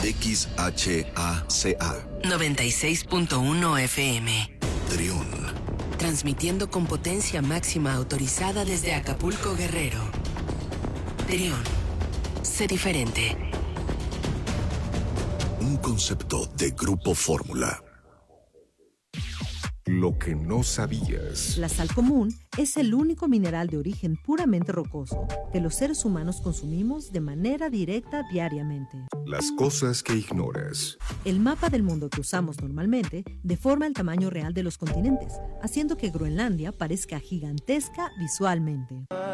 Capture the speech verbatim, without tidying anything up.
X H A C A noventa y seis punto uno F M. Trión. Transmitiendo con potencia máxima autorizada desde Acapulco, Guerrero. Trión. Sé diferente. Un concepto de Grupo Fórmula. Lo que no sabías. La sal común es el único mineral de origen puramente rocoso que los seres humanos consumimos de manera directa diariamente. Las cosas que ignoras. El mapa del mundo que usamos normalmente deforma el tamaño real de los continentes, haciendo que Groenlandia parezca gigantesca visualmente.